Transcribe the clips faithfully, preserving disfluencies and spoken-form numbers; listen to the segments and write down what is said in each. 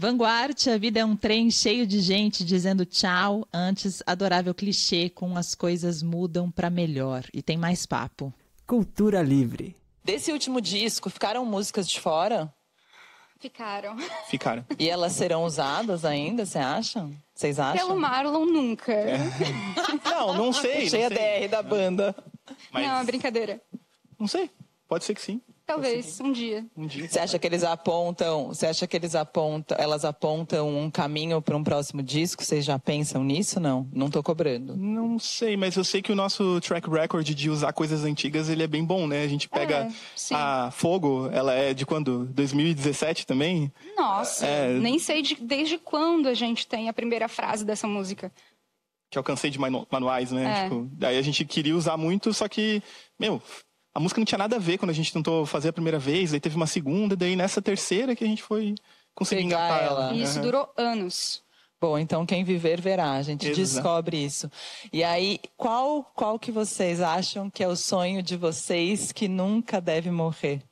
Vanguard, a vida é um trem cheio de gente dizendo tchau. Antes, adorável clichê com as coisas mudam pra melhor. E tem mais papo. Cultura livre. Desse último disco, ficaram músicas de fora? Ficaram. Ficaram. E elas serão usadas ainda, você acha? Vocês acham? Pelo Marlon, nunca. É. Não, não sei. Cheia não sei. D R da banda. Mas... Não, é brincadeira. Não sei. Pode ser que sim. Talvez, um dia. Um dia. Você acha que eles apontam, você acha que eles apontam, elas apontam um caminho para um próximo disco? Vocês já pensam nisso? Não, não tô cobrando. Não sei, mas eu sei que o nosso track record de usar coisas antigas, ele é bem bom, né? A gente pega É, sim. a Fogo, ela é de quando? dois mil e dezessete também? Nossa, É. nem sei de- desde quando a gente tem a primeira frase dessa música. Que eu cansei de manu- manuais, né? É. Tipo, daí a gente queria usar muito, só que, meu, a música não tinha nada a ver quando a gente tentou fazer a primeira vez, daí teve uma segunda, daí nessa terceira que a gente foi conseguir Pegar engatar ela. ela. E isso Aham. durou anos. Bom, então quem viver verá, a gente Exato. descobre isso. E aí, qual qual que vocês acham que é o sonho de vocês que nunca deve morrer?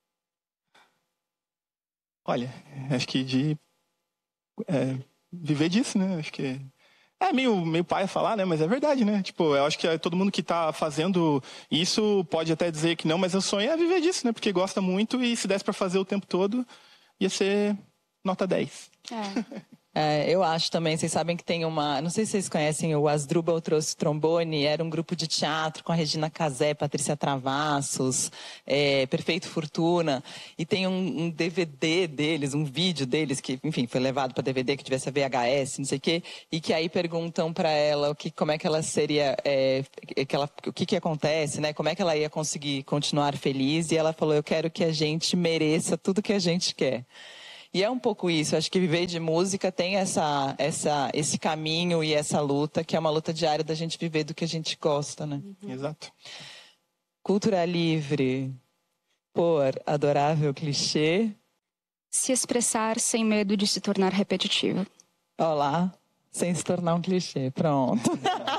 Olha, acho que de é, viver disso, né? Acho que é meio, meio paia falar, né? Mas é verdade, né? Tipo, eu acho que todo mundo que tá fazendo isso pode até dizer que não, mas o sonho é viver disso, né? Porque gosta muito e se desse pra fazer o tempo todo, ia ser nota dez. É. É, eu acho também, vocês sabem que tem uma... Não sei se vocês conhecem o Asdrubal Trouxe Trombone, era um grupo de teatro com a Regina Casé, Patrícia Travassos, é, Perfeito Fortuna, e tem um, um D V D deles, um vídeo deles, que, enfim, foi levado para D V D, que tivesse a V H S, não sei o quê, e que aí perguntam para ela o que, como é que ela seria, é, que ela, o que que acontece, né? Como é que ela ia conseguir continuar feliz, e ela falou, eu quero que a gente mereça tudo que a gente quer. E é um pouco isso, acho que viver de música tem essa, essa, esse caminho e essa luta, que é uma luta diária da gente viver do que a gente gosta, né? Exato. Cultura livre, por adorável clichê. Se expressar sem medo de se tornar repetitivo. Olá, sem se tornar um clichê, pronto.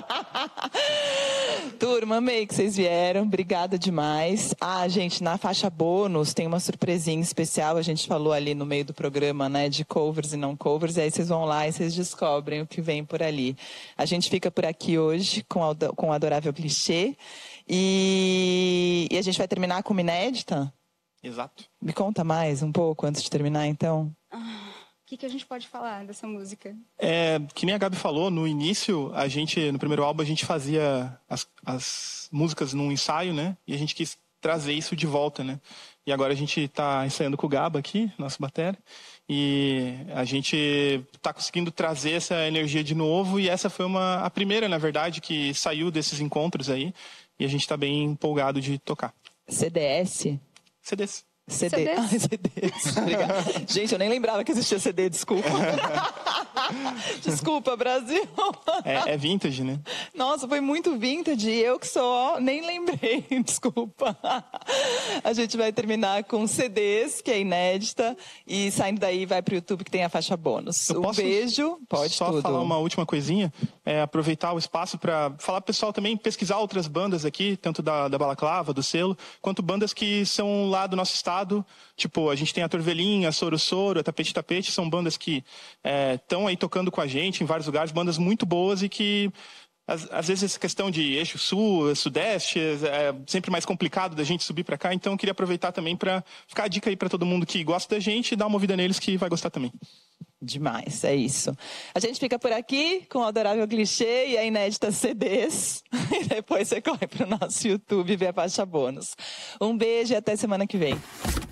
Turma, amei que vocês vieram, obrigada demais. Ah, gente, na faixa bônus tem uma surpresinha especial, a gente falou ali no meio do programa, né, de covers e não covers, e aí vocês vão lá e vocês descobrem o que vem por ali. A gente fica por aqui hoje com, a, com o adorável clichê, e, e a gente vai terminar com uma inédita? Exato. Me conta mais um pouco antes de terminar, então. O que, que a gente pode falar dessa música? É, que nem a Gabi falou, no início, a gente, no primeiro álbum, a gente fazia as, as músicas num ensaio, né? E a gente quis trazer isso de volta, né? E agora a gente tá ensaiando com o Gaba aqui, nosso batera, e a gente tá conseguindo trazer essa energia de novo, e essa foi uma, a primeira, na verdade, que saiu desses encontros aí, e a gente tá bem empolgado de tocar. C D S? C Ds. C D. C Ds? Ah, C Ds. Obrigada. Gente, eu nem lembrava que existia C D, desculpa. Desculpa, Brasil. É, é vintage, né? Nossa, foi muito vintage. Eu que sou, nem lembrei. Desculpa. A gente vai terminar com C Ds, que é inédita. E saindo daí, vai pro YouTube, que tem a faixa bônus. Eu Um posso beijo. Pode só tudo. falar uma última coisinha, é, aproveitar o espaço para falar pro pessoal também pesquisar outras bandas aqui, tanto da, da Balaclava, do Selo, quanto bandas que são lá do nosso estado. Tipo, a gente tem a Torvelinha, a Soro Soro, a Tapete Tapete, são bandas que estão aí tocando com a gente em vários lugares, bandas muito boas e que às, às vezes essa questão de eixo sul, sudeste, é sempre mais complicado da gente subir para cá, então eu queria aproveitar também para ficar a dica aí para todo mundo que gosta da gente e dar uma ouvida neles que vai gostar também. Demais, é isso. A gente fica por aqui com o adorável clichê e a inédita C Ds. E depois você corre pro nosso YouTube e vê a faixa bônus. Um beijo e até semana que vem.